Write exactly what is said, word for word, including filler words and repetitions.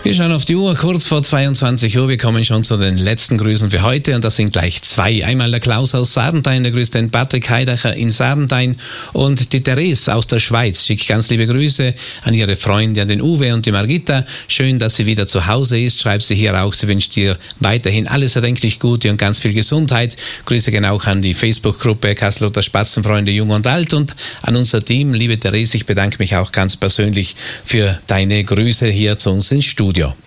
Wir schauen auf die Uhr, kurz vor zweiundzwanzig Uhr. Wir kommen schon zu den letzten Grüßen für heute und das sind gleich zwei. Einmal der Klaus aus Sarntein, der grüßt den Patrick Heidacher in Sarntein und die Therese aus der Schweiz schickt ganz liebe Grüße an ihre Freunde, an den Uwe und die Margita. Schön, dass sie wieder zu Hause ist, schreibt sie hier auch. Sie wünscht dir weiterhin alles erdenklich Gute und ganz viel Gesundheit. Grüße gehen auch an die Facebook-Gruppe Kasseloter Spatzenfreunde Jung und Alt und an unser Team. Liebe Therese, ich bedanke mich auch ganz persönlich für deine Grüße hier zu uns ins Studio.